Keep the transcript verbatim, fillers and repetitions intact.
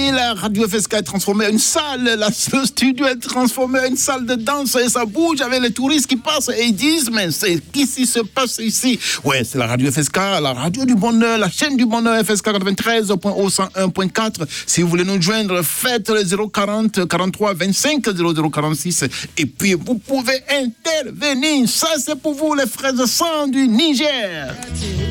amis, la radio F S K est transformée en une salle, la, le studio est transformé en une salle de danse et ça bouge avec les touristes qui passent et ils disent mais c'est qu'est-ce qui se passe ici? Ouais, c'est la radio F S K, la radio du bonheur, la chaîne du bonheur F S K quatre-vingt-treize point zéro cent un point quatre. Si vous voulez nous joindre, faites le zéro quarante quarante-trois vingt-cinq zéro zéro quarante-six et puis vous pouvez intervenir. Ça c'est pour vous les frères de sang du Niger.